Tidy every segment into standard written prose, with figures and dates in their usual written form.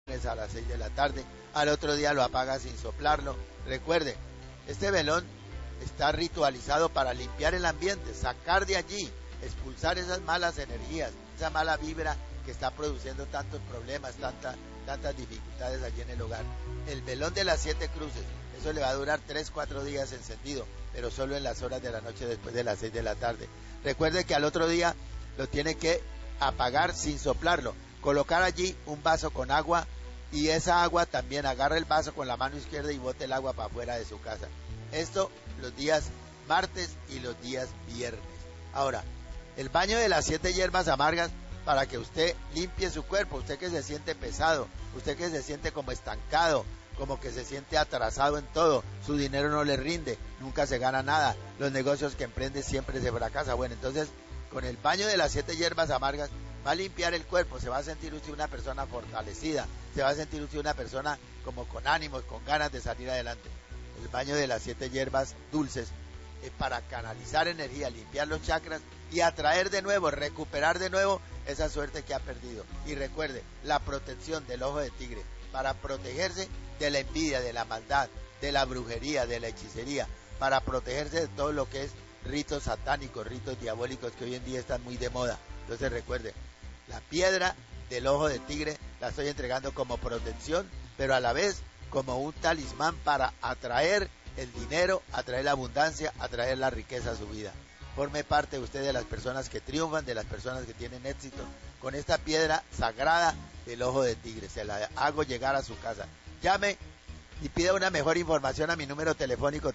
a las 6 de la tarde, al otro día lo apaga sin soplarlo. Recuerde, este velón está ritualizado para limpiar el ambiente, sacar de allí, expulsar esas malas energías, esa mala vibra que está produciendo tantos problemas, tantas dificultades allí en el hogar. El velón de las 7 cruces, eso le va a durar 3-4 días encendido, pero solo en las horas de la noche después de las 6 de la tarde. Recuerde que al otro día lo tiene que apagar sin soplarlo, colocar allí un vaso con agua y esa agua también agarra el vaso con la mano izquierda y bote el agua para afuera de su casa. Esto los días martes y los días viernes. Ahora, el baño de las 7 hierbas amargas para que usted limpie su cuerpo, usted que se siente pesado, usted que se siente como estancado, como que se siente atrasado en todo, su dinero no le rinde, nunca se gana nada, los negocios que emprende siempre se fracasa. Bueno, entonces con el baño de las 7 hierbas amargas va a limpiar el cuerpo, se va a sentir usted una persona fortalecida, se va a sentir usted una persona como con ánimos, con ganas de salir adelante. El baño de las 7 hierbas dulces es para canalizar energía, limpiar los chakras y atraer de nuevo, recuperar de nuevo esa suerte que ha perdido. Y recuerde, la protección del ojo de tigre, para protegerse de la envidia, de la maldad, de la brujería, de la hechicería, para protegerse de todo lo que es ritos satánicos, ritos diabólicos que hoy en día están muy de moda. Entonces recuerde, la piedra del ojo de tigre la estoy entregando como protección, pero a la vez como un talismán para atraer el dinero, atraer la abundancia, atraer la riqueza a su vida. Forme parte usted de las personas que triunfan, de las personas que tienen éxito. Con esta piedra sagrada del ojo de tigre, se la hago llegar a su casa. Llame y pida una mejor información a mi número telefónico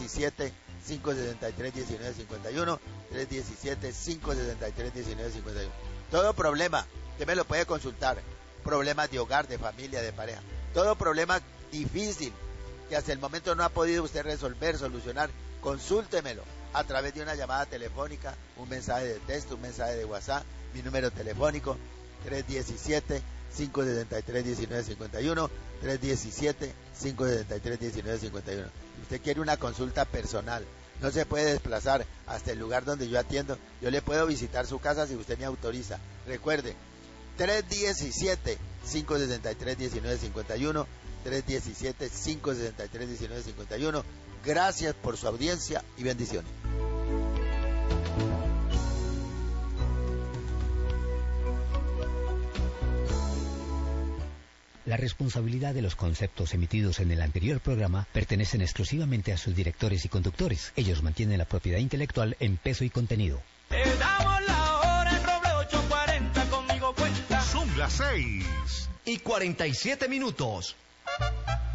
317-563-1951, 317-563-1951. Todo problema, usted me lo puede consultar, problemas de hogar, de familia, de pareja, todo problema difícil que hasta el momento no ha podido usted resolver, solucionar, consúltemelo a través de una llamada telefónica, un mensaje de texto, un mensaje de WhatsApp, mi número telefónico 317-563-1951, 317-563-1951. Si usted quiere una consulta personal, no se puede desplazar hasta el lugar donde yo atiendo, yo le puedo visitar su casa si usted me autoriza. Recuerde, 317-563-1951, 317-563-1951. Gracias por su audiencia y bendiciones. La responsabilidad de los conceptos emitidos en el anterior programa pertenecen exclusivamente a sus directores y conductores. Ellos mantienen la propiedad intelectual en peso y contenido. Te damos la hora en Roble 840, conmigo cuenta. Son las 6:47.